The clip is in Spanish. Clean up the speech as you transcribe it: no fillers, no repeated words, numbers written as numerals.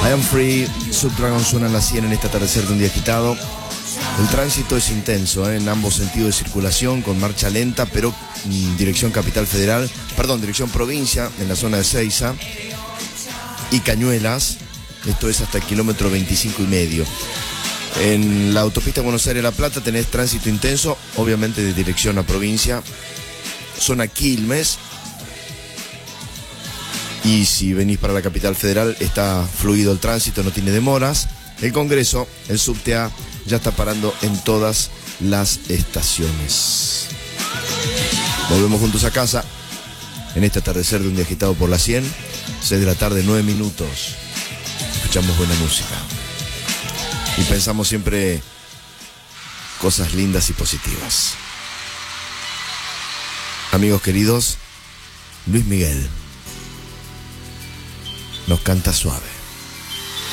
I Am Free, Subdragon suenan las 100 en este atardecer de un día agitado. El tránsito es intenso, en ambos sentidos de circulación, con marcha lenta, pero dirección Capital Federal, dirección provincia, en la zona de Seiza y Cañuelas. Esto es hasta el kilómetro 25,5. En la autopista Buenos Aires-La Plata tenés tránsito intenso, obviamente de dirección a provincia, zona Quilmes. Y si venís para la Capital Federal está fluido el tránsito, no tiene demoras. El Congreso, el subte A, ya está parando en todas las estaciones. Volvemos juntos a casa en este atardecer de un día agitado por la 100. 6 de la tarde, 9 minutos. Escuchamos buena música y pensamos siempre cosas lindas y positivas. Amigos queridos, Luis Miguel nos canta Suave.